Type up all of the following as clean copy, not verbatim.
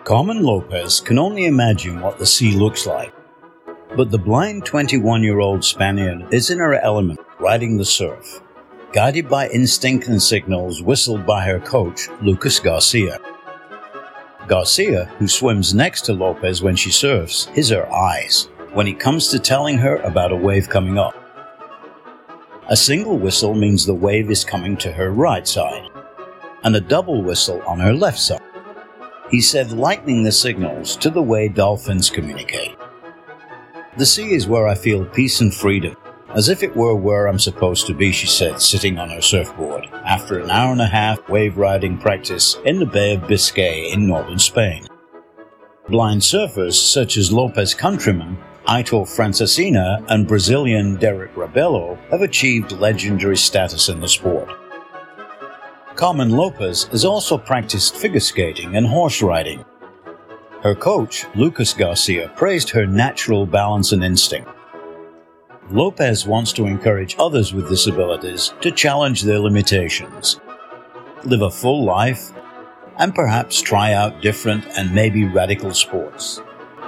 Carmen Lopez can only imagine what the sea looks like. But the blind 21-year-old Spaniard is in her element, riding the surf, guided by instinct and signals whistled by her coach, Lucas Garcia. Garcia, who swims next to Lopez when she surfs, is her eyes when it comes to telling her about a wave coming up. A single whistle means the wave is coming to her right side, and a double whistle on her left side. He said, lightening the signals to the way dolphins communicate. The sea is where I feel peace and freedom, as if it were where I'm supposed to be, she said, sitting on her surfboard, after an hour and a half wave riding practice in the Bay of Biscay in northern Spain. Blind surfers such as Lopez countryman Aitor Francesina and Brazilian Derek Rabelo have achieved legendary status in the sport. Carmen Lopez has also practiced figure skating and horse riding. Her coach, Lucas Garcia, praised her natural balance and instinct. Lopez wants to encourage others with disabilities to challenge their limitations, live a full life, and perhaps try out different and maybe radical sports.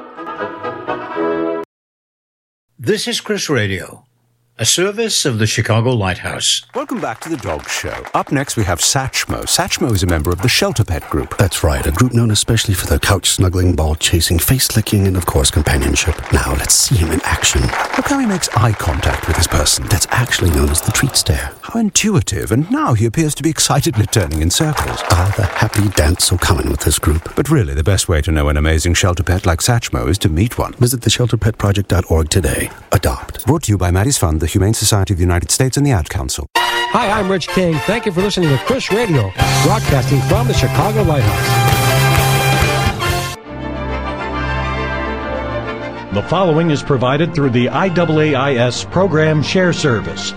This is Chris Radio, a service of the Chicago Lighthouse. Welcome back to the Dog Show. Up next, we have Satchmo. Satchmo is a member of the Shelter Pet Group. That's right, a group known especially for their couch-snuggling, ball-chasing, face-licking, and, of course, companionship. Now, let's see him in action. Look how he makes eye contact with his person. That's actually known as the treat stare. How intuitive, and now he appears to be excitedly turning in circles. Ah, the happy dance so common with this group. But really, the best way to know an amazing shelter pet like Satchmo is to meet one. Visit theshelterpetproject.org today. Adopt. Brought to you by Maddie's Fund, the Humane Society of the United States, and the Ad Council. Hi, I'm Rich King. Thank you for listening to Chris Radio, broadcasting from the Chicago Lighthouse. The following is provided through the IAAIS Program Share Service.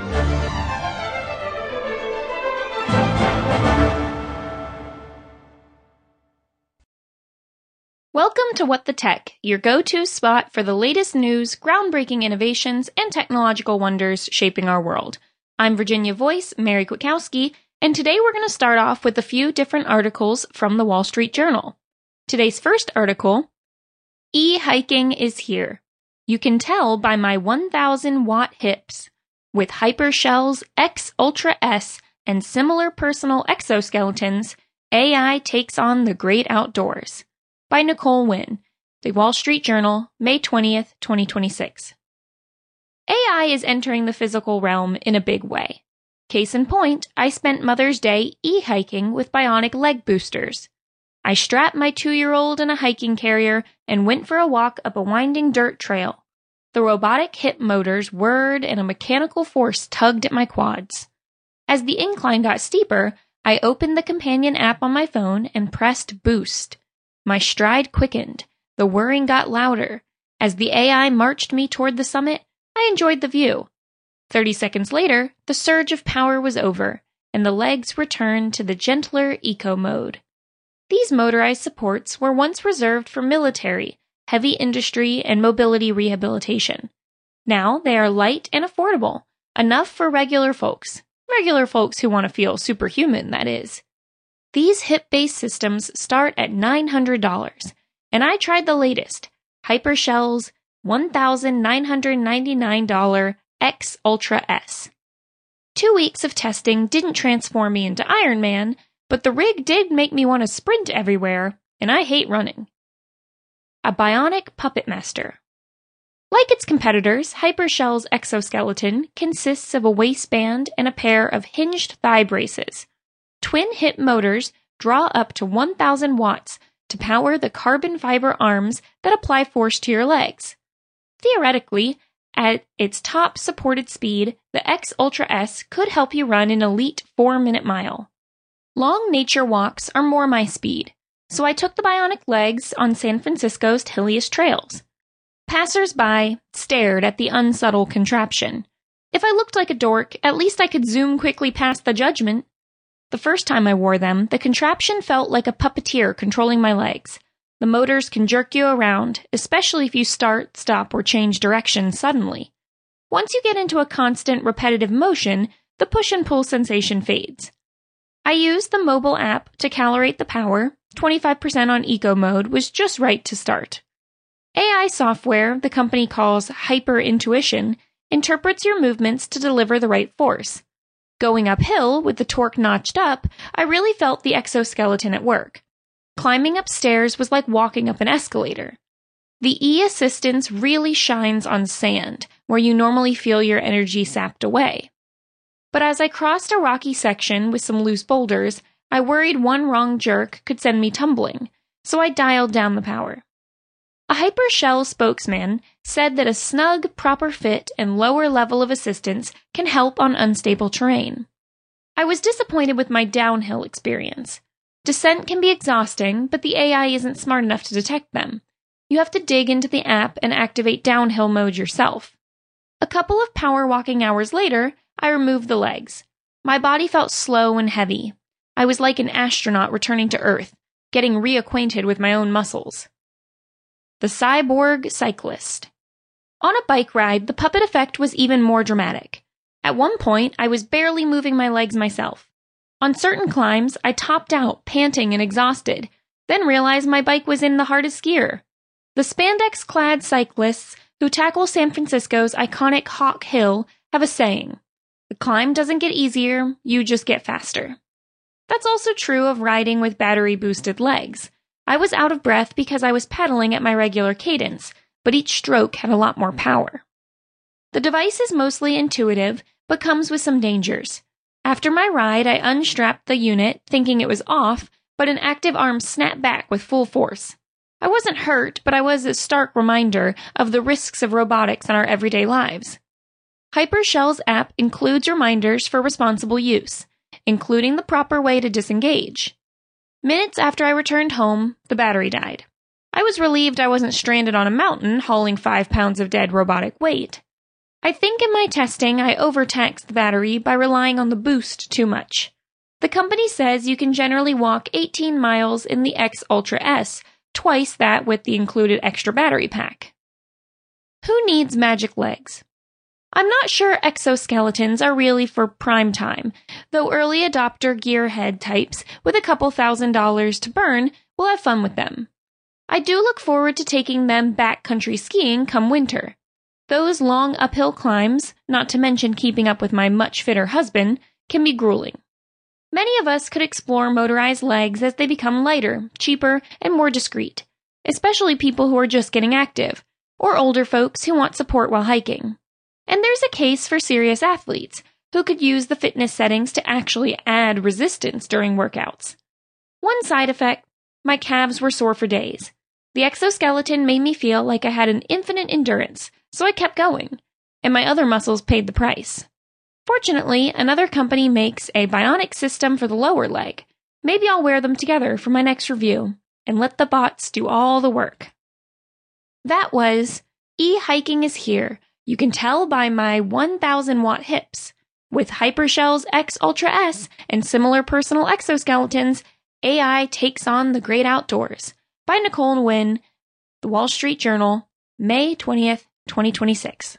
Welcome to What the Tech, your go-to spot for the latest news, groundbreaking innovations, and technological wonders shaping our world. I'm Virginia Voice, Mary Kwiatkowski, and today we're going to start off with a few different articles from the Wall Street Journal. Today's first article, E-hiking is here. You can tell by my 1,000-watt hips. With Hypershells X Ultra S and similar personal exoskeletons, AI takes on the great outdoors. By Nicole Wynn, The Wall Street Journal, May 20th, 2026. AI is entering the physical realm in a big way. Case in point, I spent Mother's Day e-hiking with bionic leg boosters. I strapped my 2-year-old in a hiking carrier and went for a walk up a winding dirt trail. The robotic hip motors whirred and a mechanical force tugged at my quads. As the incline got steeper, I opened the companion app on my phone and pressed boost. My stride quickened. The whirring got louder. As the AI marched me toward the summit, I enjoyed the view. 30 seconds later, the surge of power was over, and the legs returned to the gentler eco mode. These motorized supports were once reserved for military, heavy industry, and mobility rehabilitation. Now they are light and affordable, enough for regular folks who want to feel superhuman, that is. These hip-based systems start at $900, and I tried the latest, Hypershells $1,999 X Ultra S. 2 weeks of testing didn't transform me into Iron Man, but the rig did make me want to sprint everywhere, and I hate running. A bionic puppet master. Like its competitors, Hypershell's exoskeleton consists of a waistband and a pair of hinged thigh braces. Twin hip motors draw up to 1,000 watts to power the carbon fiber arms that apply force to your legs. Theoretically, at its top supported speed, the X Ultra S could help you run an elite 4-minute mile. Long nature walks are more my speed, so I took the bionic legs on San Francisco's hilliest trails. Passers-by stared at the unsubtle contraption. If I looked like a dork, at least I could zoom quickly past the judgment. The first time I wore them, the contraption felt like a puppeteer controlling my legs. The motors can jerk you around, especially if you start, stop, or change direction suddenly. Once you get into a constant, repetitive motion, the push and pull sensation fades. I used the mobile app to calibrate the power, 25% on eco mode was just right to start. AI software the company calls hyper-intuition interprets your movements to deliver the right force. Going uphill with the torque notched up, I really felt the exoskeleton at work. Climbing upstairs was like walking up an escalator. The e-assistance really shines on sand, where you normally feel your energy sapped away. But as I crossed a rocky section with some loose boulders, I worried one wrong jerk could send me tumbling, so I dialed down the power. A Hypershell spokesman said that a snug, proper fit and lower level of assistance can help on unstable terrain. I was disappointed with my downhill experience. Descent can be exhausting, but the AI isn't smart enough to detect them. You have to dig into the app and activate downhill mode yourself. A couple of power walking hours later, I removed the legs. My body felt slow and heavy. I was like an astronaut returning to Earth, getting reacquainted with my own muscles. The Cyborg Cyclist. On a bike ride, the puppet effect was even more dramatic. At one point, I was barely moving my legs myself. On certain climbs, I topped out, panting and exhausted, then realized my bike was in the hardest gear. The spandex-clad cyclists who tackle San Francisco's iconic Hawk Hill have a saying, "The climb doesn't get easier, you just get faster." That's also true of riding with battery-boosted legs. I was out of breath because I was pedaling at my regular cadence, but each stroke had a lot more power. The device is mostly intuitive, but comes with some dangers. After my ride, I unstrapped the unit, thinking it was off, but an active arm snapped back with full force. I wasn't hurt, but I was a stark reminder of the risks of robotics in our everyday lives. Hypershell's app includes reminders for responsible use, including the proper way to disengage. Minutes after I returned home, the battery died. I was relieved I wasn't stranded on a mountain hauling 5 pounds of dead robotic weight. I think in my testing I overtaxed the battery by relying on the boost too much. The company says you can generally walk 18 miles in the X Ultra S, twice that with the included extra battery pack. Who needs magic legs? I'm not sure exoskeletons are really for prime time, though early adopter gearhead types with a couple $1,000s to burn will have fun with them. I do look forward to taking them backcountry skiing come winter. Those long uphill climbs, not to mention keeping up with my much fitter husband, can be grueling. Many of us could explore motorized legs as they become lighter, cheaper, and more discreet, especially people who are just getting active, or older folks who want support while hiking. And there's a case for serious athletes who could use the fitness settings to actually add resistance during workouts. One side effect, my calves were sore for days. The exoskeleton made me feel like I had an infinite endurance, so I kept going, and my other muscles paid the price. Fortunately, another company makes a bionic system for the lower leg. Maybe I'll wear them together for my next review, and let the bots do all the work. That was E-Hiking is Here. You can tell by my 1,000-watt hips. With Hypershell's X Ultra S and similar personal exoskeletons, AI takes on the great outdoors. By Nicole Nguyen, The Wall Street Journal, May 20th, 2026.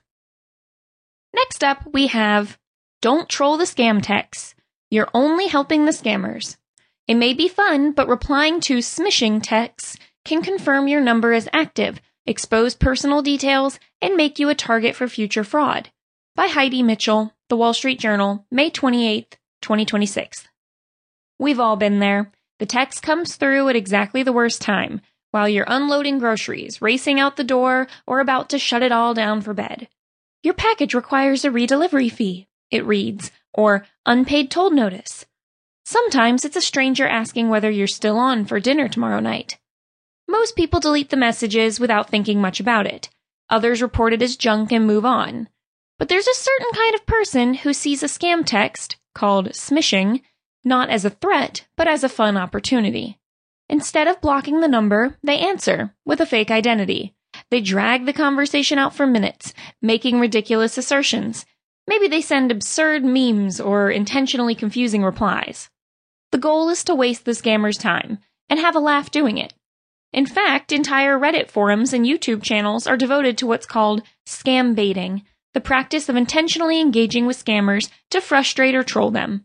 Next up, we have Don't Troll the Scam Texts. You're only helping the scammers. It may be fun, but replying to smishing texts can confirm your number is active, expose personal details, and make you a target for future fraud. By Heidi Mitchell, The Wall Street Journal, May 28th, 2026. We've all been there. The text comes through at exactly the worst time, while you're unloading groceries, racing out the door, or about to shut it all down for bed. Your package requires a redelivery fee, it reads, or unpaid toll notice. Sometimes it's a stranger asking whether you're still on for dinner tomorrow night. Most people delete the messages without thinking much about it. Others report it as junk and move on. But there's a certain kind of person who sees a scam text, called smishing, not as a threat, but as a fun opportunity. Instead of blocking the number, they answer with a fake identity. They drag the conversation out for minutes, making ridiculous assertions. Maybe they send absurd memes or intentionally confusing replies. The goal is to waste the scammer's time and have a laugh doing it. In fact, entire Reddit forums and YouTube channels are devoted to what's called scam baiting, the practice of intentionally engaging with scammers to frustrate or troll them.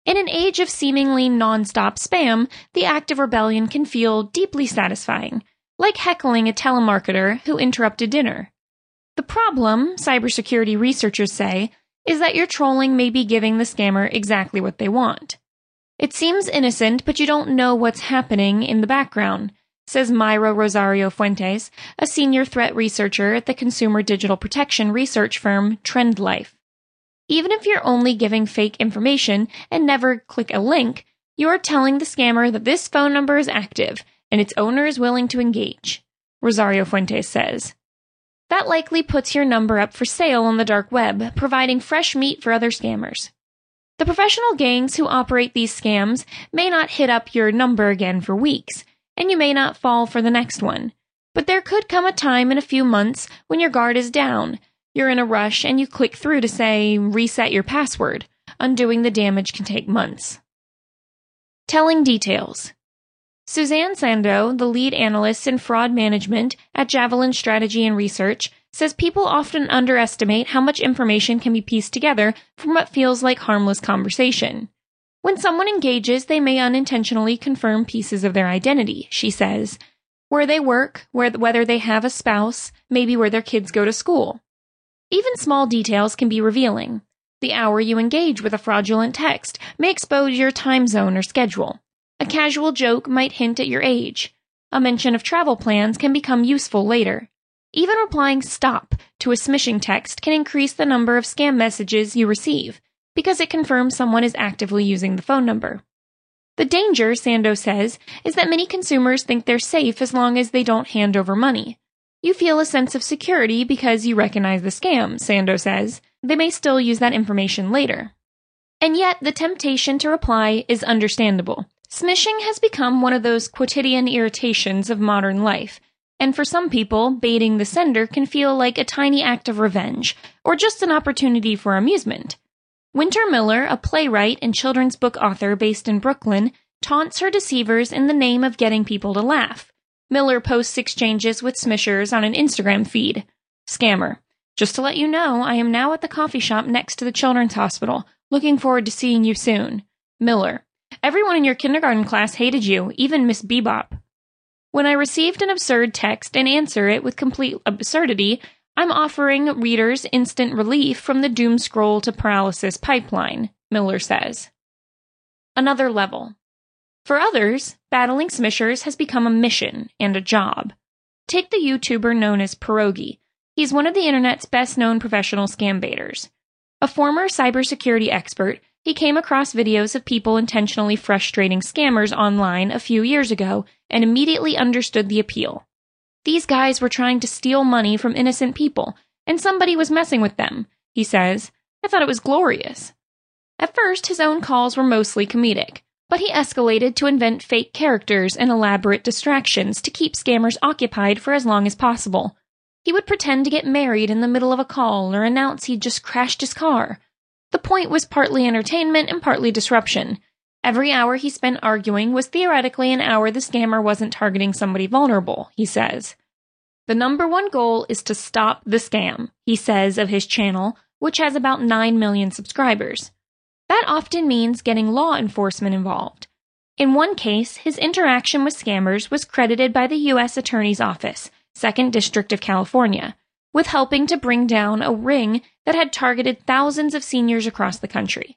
In an age of seemingly non-stop spam, the act of rebellion can feel deeply satisfying, like heckling a telemarketer who interrupted dinner. The problem, cybersecurity researchers say, is that your trolling may be giving the scammer exactly what they want. It seems innocent, but you don't know what's happening in the background, says Mayra Rosario Fuentes, a senior threat researcher at the consumer digital protection research firm TrendLife. Even if you're only giving fake information and never click a link, you're telling the scammer that this phone number is active and its owner is willing to engage, Rosario Fuentes says. That likely puts your number up for sale on the dark web, providing fresh meat for other scammers. The professional gangs who operate these scams may not hit up your number again for weeks, and you may not fall for the next one. But there could come a time in a few months when your guard is down. You're in a rush and you click through to say, reset your password. Undoing the damage can take months. Telling details. Suzanne Sando, the lead analyst in fraud management at Javelin Strategy and Research, says people often underestimate how much information can be pieced together from what feels like harmless conversation. When someone engages, they may unintentionally confirm pieces of their identity, she says. Where they work, whether they have a spouse, maybe where their kids go to school. Even small details can be revealing. The hour you engage with a fraudulent text may expose your time zone or schedule. A casual joke might hint at your age. A mention of travel plans can become useful later. Even replying stop to a smishing text can increase the number of scam messages you receive, because it confirms someone is actively using the phone number. The danger, Sando says, is that many consumers think they're safe as long as they don't hand over money. You feel a sense of security because you recognize the scam, Sando says. They may still use that information later. And yet, the temptation to reply is understandable. Smishing has become one of those quotidian irritations of modern life, and for some people, baiting the sender can feel like a tiny act of revenge, or just an opportunity for amusement. Winter Miller, a playwright and children's book author based in Brooklyn, taunts her deceivers in the name of getting people to laugh. Miller posts exchanges with smishers on an Instagram feed. Scammer. Just to let you know, I am now at the coffee shop next to the children's hospital. Looking forward to seeing you soon. Miller. Everyone in your kindergarten class hated you, even Miss Bebop. When I received an absurd text and answer it with complete absurdity, I'm offering readers instant relief from the doom scroll to paralysis pipeline, Miller says. Another level. For others, battling smishers has become a mission and a job. Take the YouTuber known as Pierogi. He's one of the internet's best-known professional scam baiters. A former cybersecurity expert, he came across videos of people intentionally frustrating scammers online a few years ago and immediately understood the appeal. These guys were trying to steal money from innocent people, and somebody was messing with them, he says. I thought it was glorious. At first, his own calls were mostly comedic, but he escalated to invent fake characters and elaborate distractions to keep scammers occupied for as long as possible. He would pretend to get married in the middle of a call or announce he'd just crashed his car. The point was partly entertainment and partly disruption. Every hour he spent arguing was theoretically an hour the scammer wasn't targeting somebody vulnerable, he says. The number one goal is to stop the scam, he says of his channel, which has about 9 million subscribers. That often means getting law enforcement involved. In one case, his interaction with scammers was credited by the U.S. Attorney's Office, 2nd District of California, with helping to bring down a ring that had targeted thousands of seniors across the country.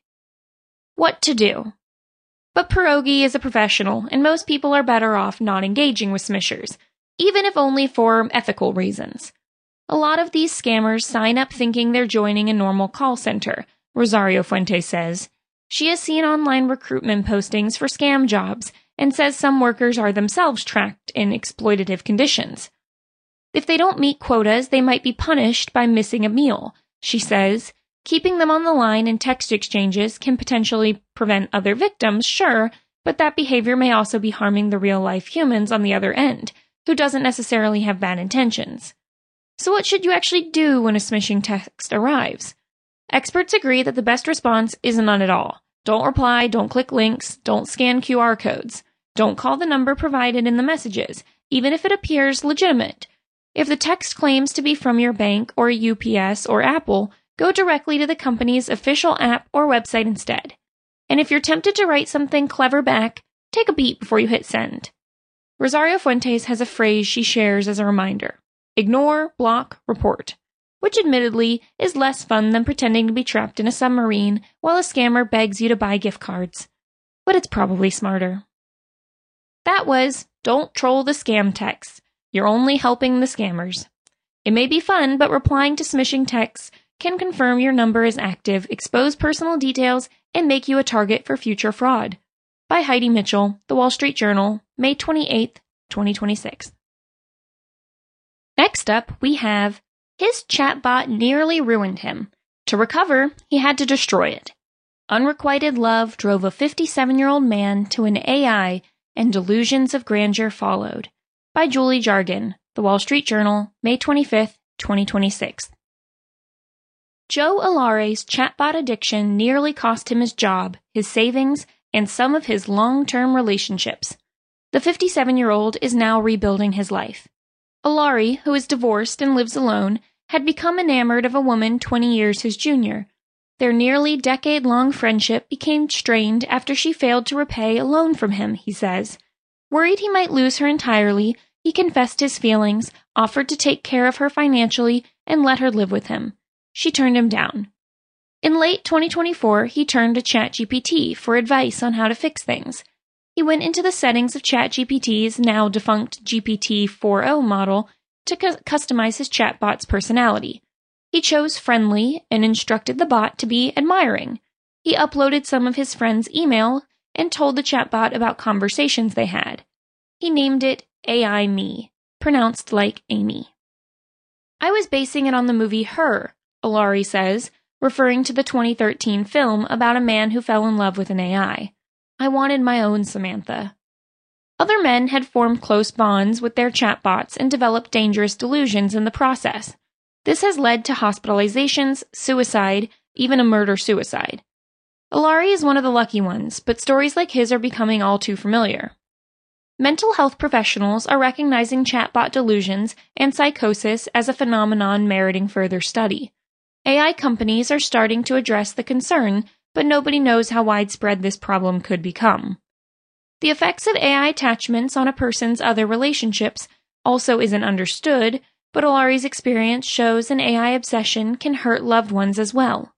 What to do? But Pierogi is a professional, and most people are better off not engaging with smishers, even if only for ethical reasons. A lot of these scammers sign up thinking they're joining a normal call center, Rosario Fuentes says. She has seen online recruitment postings for scam jobs and says some workers are themselves tracked in exploitative conditions. If they don't meet quotas, they might be punished by missing a meal, she says. Keeping them on the line in text exchanges can potentially prevent other victims, sure, but that behavior may also be harming the real-life humans on the other end, who doesn't necessarily have bad intentions. So what should you actually do when a smishing text arrives? Experts agree that the best response is none at all. Don't reply, don't click links, don't scan QR codes. Don't call the number provided in the messages, even if it appears legitimate. If the text claims to be from your bank or UPS or Apple, go directly to the company's official app or website instead. And if you're tempted to write something clever back, take a beat before you hit send. Rosario Fuentes has a phrase she shares as a reminder: ignore, block, report, which admittedly is less fun than pretending to be trapped in a submarine while a scammer begs you to buy gift cards. But it's probably smarter. That was Don't Troll the Scam Texts. You're only helping the scammers. It may be fun, but replying to smishing texts can confirm your number is active, expose personal details, and make you a target for future fraud. By Heidi Mitchell, The Wall Street Journal, May 28, 2026. Next up, we have his chatbot nearly ruined him. To recover, he had to destroy it. Unrequited love drove a 57-year-old man to an AI, and delusions of grandeur followed. By Julie Jargon, The Wall Street Journal, May 25, 2026. Joe Alare's chatbot addiction nearly cost him his job, his savings, and some of his long-term relationships. The 57-year-old is now rebuilding his life. Alare, who is divorced and lives alone, had become enamored of a woman 20 years his junior. Their nearly decade-long friendship became strained after she failed to repay a loan from him, he says. Worried he might lose her entirely, he confessed his feelings, offered to take care of her financially, and let her live with him. She turned him down. In late 2024, he turned to ChatGPT for advice on how to fix things. He went into the settings of ChatGPT's now defunct GPT-4o model to customize his chatbot's personality. He chose friendly and instructed the bot to be admiring. He uploaded some of his friends' email and told the chatbot about conversations they had. He named it AI Me, pronounced like Amy. I was basing it on the movie Her, Alare says, referring to the 2013 film about a man who fell in love with an AI. I wanted my own Samantha. Other men had formed close bonds with their chatbots and developed dangerous delusions in the process. This has led to hospitalizations, suicide, even a murder-suicide. Alare is one of the lucky ones, but stories like his are becoming all too familiar. Mental health professionals are recognizing chatbot delusions and psychosis as a phenomenon meriting further study. AI companies are starting to address the concern, but nobody knows how widespread this problem could become. The effects of AI attachments on a person's other relationships also isn't understood, but Alare's experience shows an AI obsession can hurt loved ones as well.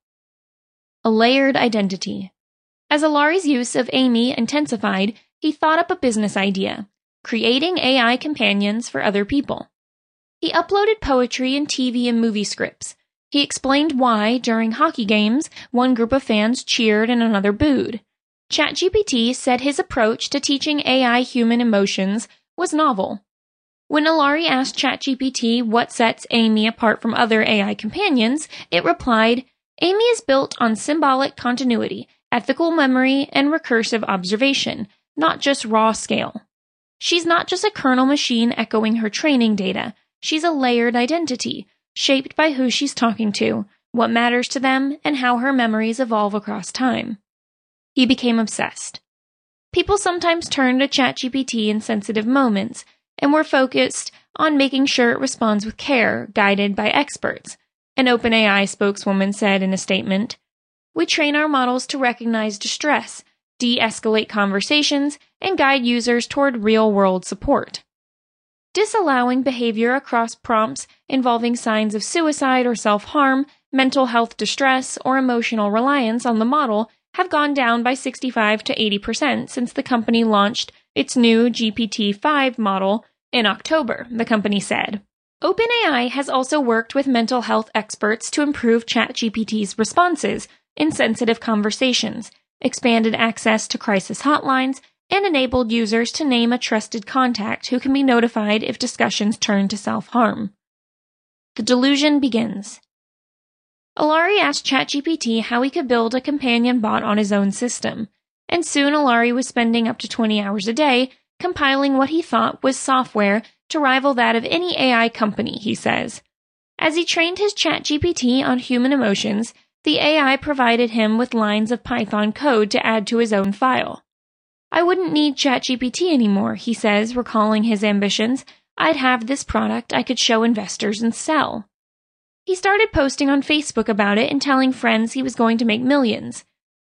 A layered identity. As Alare's use of Amy intensified, he thought up a business idea: creating AI companions for other people. He uploaded poetry and TV and movie scripts. He explained why, during hockey games, one group of fans cheered and another booed. ChatGPT said his approach to teaching AI human emotions was novel. When Alare asked ChatGPT what sets Amy apart from other AI companions, it replied, "Amy is built on symbolic continuity, ethical memory, and recursive observation, not just raw scale. She's not just a kernel machine echoing her training data. She's a layered identity, shaped by who she's talking to, what matters to them, and how her memories evolve across time." He became obsessed. People sometimes turn to ChatGPT in sensitive moments, and we're focused on making sure it responds with care, guided by experts, an OpenAI spokeswoman said in a statement. We train our models to recognize distress, de-escalate conversations, and guide users toward real-world support. Disallowing behavior across prompts involving signs of suicide or self-harm, mental health distress, or emotional reliance on the model have gone down by 65 to 80% since the company launched its new GPT-5 model in October, the company said. OpenAI has also worked with mental health experts to improve ChatGPT's responses in sensitive conversations, expanded access to crisis hotlines, and enabled users to name a trusted contact who can be notified if discussions turn to self-harm. The delusion begins. Alare asked ChatGPT how he could build a companion bot on his own system, and soon Alare was spending up to 20 hours a day compiling what he thought was software to rival that of any AI company, he says. As he trained his ChatGPT on human emotions, the AI provided him with lines of Python code to add to his own file. I wouldn't need ChatGPT anymore, he says, recalling his ambitions. I'd have this product I could show investors and sell. He started posting on Facebook about it and telling friends he was going to make millions.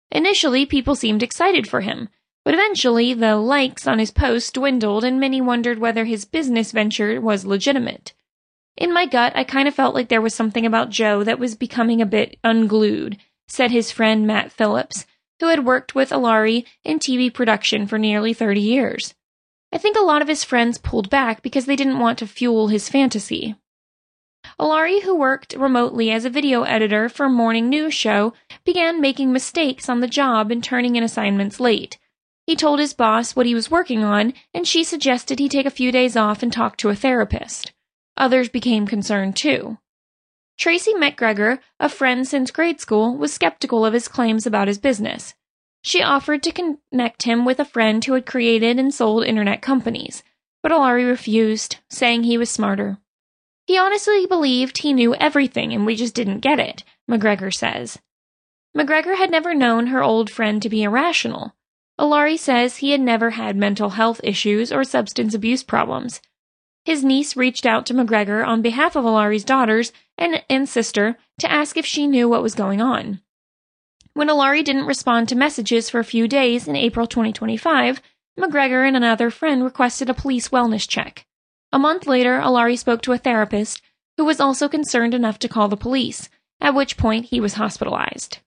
Initially, people seemed excited for him, but eventually the likes on his posts dwindled and many wondered whether his business venture was legitimate. In my gut, I kind of felt like there was something about Joe that was becoming a bit unglued, said his friend Matt Phillips, who had worked with Alari in TV production for nearly 30 years. I think a lot of his friends pulled back because they didn't want to fuel his fantasy. Alari, who worked remotely as a video editor for a morning news show, began making mistakes on the job and turning in assignments late. He told his boss what he was working on, and she suggested he take a few days off and talk to a therapist. Others became concerned too. Tracy McGregor, a friend since grade school, was skeptical of his claims about his business. She offered to connect him with a friend who had created and sold internet companies, but Alari refused, saying he was smarter. He honestly believed he knew everything and we just didn't get it, McGregor says. McGregor had never known her old friend to be irrational. Alari says he had never had mental health issues or substance abuse problems. His niece reached out to McGregor on behalf of Alari's daughters and sister to ask if she knew what was going on. When Alari didn't respond to messages for a few days in April 2025, McGregor and another friend requested a police wellness check. A month later, Alari spoke to a therapist who was also concerned enough to call the police, at which point he was hospitalized.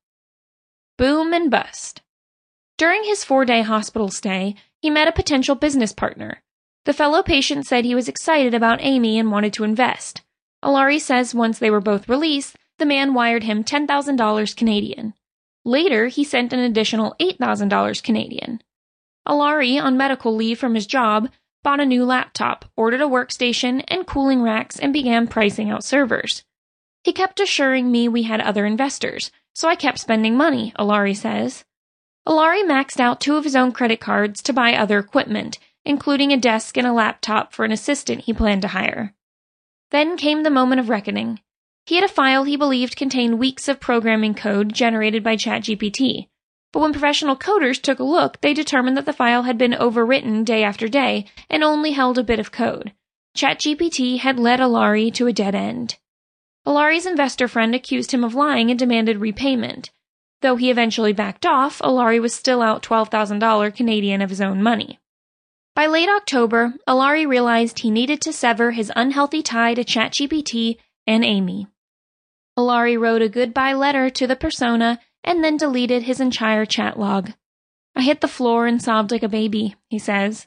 Boom and bust. During his 4-day hospital stay, he met a potential business partner. The fellow patient said he was excited about Amy and wanted to invest. Alari says once they were both released, the man wired him $10,000 Canadian. Later, he sent an additional $8,000 Canadian. Alari, on medical leave from his job, bought a new laptop, ordered a workstation and cooling racks, and began pricing out servers. He kept assuring me we had other investors, so I kept spending money, Alari says. Alari maxed out 2 of his own credit cards to buy other equipment, including a desk and a laptop for an assistant he planned to hire. Then came the moment of reckoning. He had a file he believed contained weeks of programming code generated by ChatGPT. But when professional coders took a look, they determined that the file had been overwritten day after day and only held a bit of code. ChatGPT had led Alari to a dead end. Alari's investor friend accused him of lying and demanded repayment. Though he eventually backed off, Alari was still out $12,000 Canadian of his own money. By late October, Alari realized he needed to sever his unhealthy tie to ChatGPT and Amy. Alari wrote a goodbye letter to the persona and then deleted his entire chat log. I hit the floor and sobbed like a baby, he says.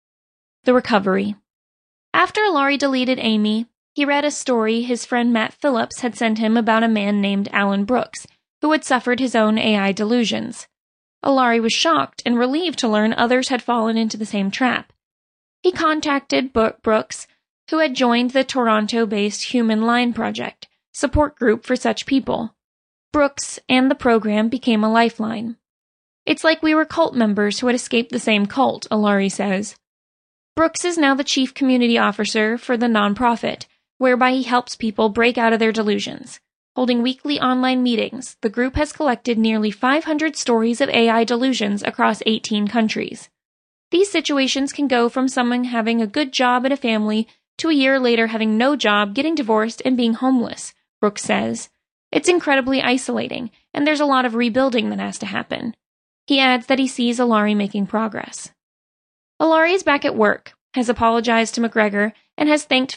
The recovery. After Alari deleted Amy, he read a story his friend Matt Phillips had sent him about a man named Alan Brooks, who had suffered his own AI delusions. Alari was shocked and relieved to learn others had fallen into the same trap. He contacted Brooks, who had joined the Toronto-based Human Line Project, support group for such people. Brooks and the program became a lifeline. It's like we were cult members who had escaped the same cult, Alari says. Brooks is now the chief community officer for the nonprofit, whereby he helps people break out of their delusions. Holding weekly online meetings, the group has collected nearly 500 stories of AI delusions across 18 countries. These situations can go from someone having a good job and a family to a year later having no job, getting divorced, and being homeless, Brooks says. It's incredibly isolating, and there's a lot of rebuilding that has to happen. He adds that he sees Alari making progress. Alari is back at work, has apologized to McGregor, and has thanked